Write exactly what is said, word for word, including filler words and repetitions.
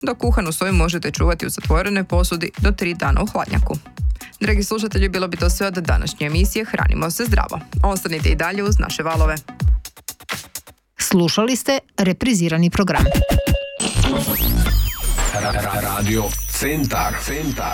dok kuhanu soju možete čuvati u zatvorenoj posudi do tri dana u hladnjaku. Dragi slušatelji, bilo bi to sve od današnje emisije Hranimo se zdravo. Ostanite i dalje uz naše valove. Slušali ste reprizirani program. Radio Centar. Centar.